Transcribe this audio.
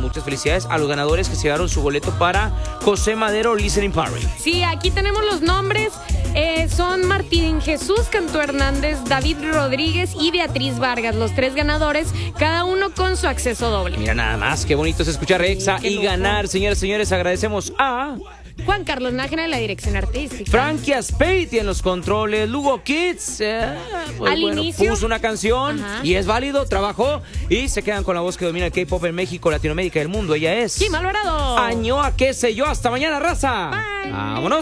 muchas felicidades a los ganadores que se llevaron su boleto para José Madero Listening Party. Sí, aquí tenemos los nombres. Son Martín Jesús Cantú Hernández, David Rodríguez y Beatriz Vargas, los 3 ganadores, cada uno con su acceso doble. Mira nada más, qué bonito es escuchar Exa y ganar, señoras y señores. Agradecemos a Juan Carlos Nájera en la dirección artística, Frankie Aspeiti en los controles, Lugo Kids, al inicio puso una canción y es válido, trabajó y se quedan con la voz que domina el K-pop en México, Latinoamérica y el mundo. Ella es Kim Alvarado. Añoa, qué sé yo. Hasta mañana, raza. Bye. Vámonos.